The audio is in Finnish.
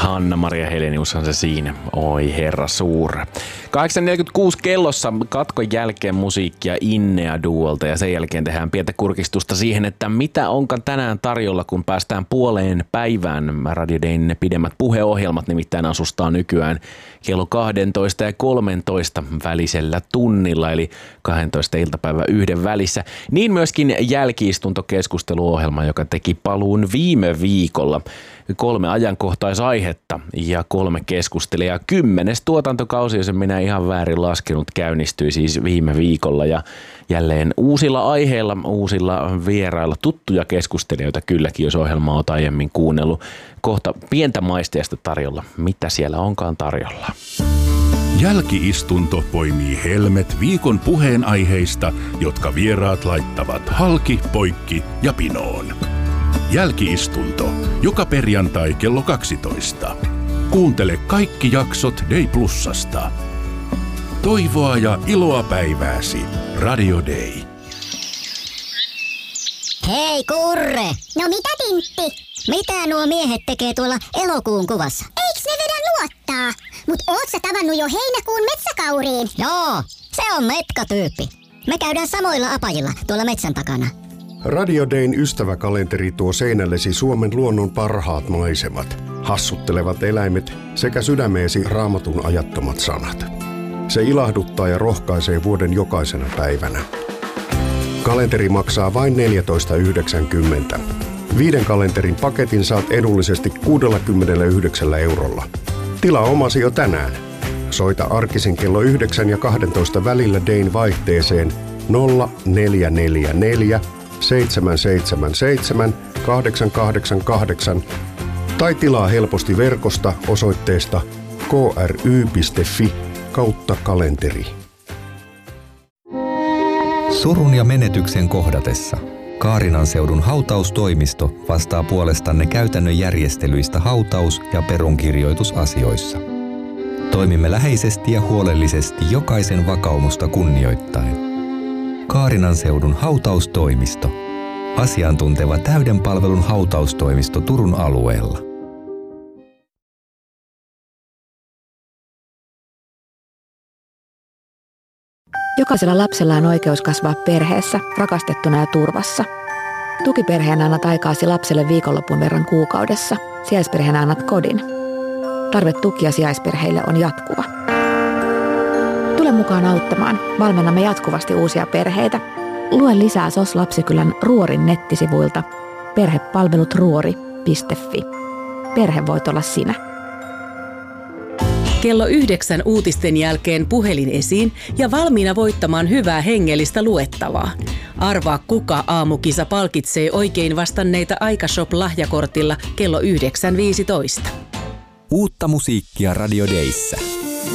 Hanna-Maria Heleniushan se siinä. Oi herra suur. 8.46 kellossa katkon jälkeen musiikkia Innea Duolta ja sen jälkeen tehdään pientä kurkistusta siihen, että mitä onkaan tänään tarjolla, kun päästään puoleen päivään. Radio Dayn pidemmät puheohjelmat nimittäin asustaa nykyään kello 12 ja 13 välisellä tunnilla, eli 12 iltapäivä 1 välissä. Niin myöskin jälki-istuntokeskusteluohjelma, joka teki paluun viime viikolla. 3 ajankohtaisaihetta ja 3 keskustelijaa. 10. tuotantokausi, jos en minä ihan väärin laskenut, käynnistyi siis viime viikolla ja jälleen uusilla aiheilla, uusilla vierailla. Tuttuja keskustelijoita kylläkin, jos ohjelmaa olet aiemmin kuunnellut. Kohta pientä maisteesta tarjolla. Mitä siellä onkaan tarjolla? Jälki-istunto poimii helmet viikon puheenaiheista, jotka vieraat laittavat halki, poikki ja pinoon. Jälki-istunto. Joka perjantai kello 12. Kuuntele kaikki jaksot Day Plusasta. Toivoa ja iloa päivääsi. Radio Day. Hei Kurre! No mitä Tintti? Mitä nuo miehet tekee tuolla elokuun kuvassa? Eiks ne vedä luottaa? Mut oot sä tavannut jo heinäkuun metsäkauriin? Joo, se on metkatyyppi. Me käydään samoilla apajilla tuolla metsän takana. Radio Dayn ystäväkalenteri tuo seinällesi Suomen luonnon parhaat maisemat, hassuttelevat eläimet sekä sydämeesi Raamatun ajattomat sanat. Se ilahduttaa ja rohkaisee vuoden jokaisena päivänä. Kalenteri maksaa vain 14,90. 5 kalenterin paketin saat edullisesti 69 €. Tilaa omasi jo tänään. Soita arkisin kello 9 ja 12 välillä Dayn vaihteeseen 0444 777 888 tai tilaa helposti verkosta osoitteesta kry.fi/kalenteri. Surun ja menetyksen kohdatessa Kaarinan seudun hautaustoimisto vastaa puolestanne käytännön järjestelyistä hautaus- ja perunkirjoitusasioissa. Toimimme läheisesti ja huolellisesti jokaisen vakaumusta kunnioittaen. Kaarinan seudun hautaustoimisto. Asiantunteva täyden palvelun hautaustoimisto Turun alueella. Jokaisella lapsella on oikeus kasvaa perheessä, rakastettuna ja turvassa. Tukiperheenä annat aikaasi lapselle viikonlopun verran kuukaudessa. Sijaisperheenä annat kodin. Tarve tukia sijaisperheille on jatkuva. Tule mukaan auttamaan. Valmennamme jatkuvasti uusia perheitä. Lue lisää SOS Lapsikylän Ruorin nettisivuilta perhepalvelutruori.fi. Perhe voit olla sinä. Kello 9 uutisten jälkeen puhelin esiin ja valmiina voittamaan hyvää hengellistä luettavaa. Arvaa kuka aamukisa palkitsee oikein vastanneita Aikashop-lahjakortilla kello 9.15. Uutta musiikkia Radio Dayssä.